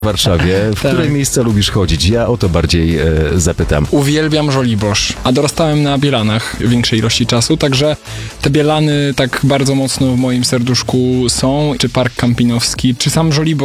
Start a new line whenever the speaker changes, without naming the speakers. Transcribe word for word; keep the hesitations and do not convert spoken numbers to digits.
w Warszawie. W
Tak.
które miejsca lubisz chodzić? Ja o to bardziej e, zapytam.
Uwielbiam Żoliborz, a dorastałem na Bielanach większej ilości czasu, także te Bielany tak bardzo mocno w moim serduszku są, czy Park Kampinowski, czy sam Żoliborz.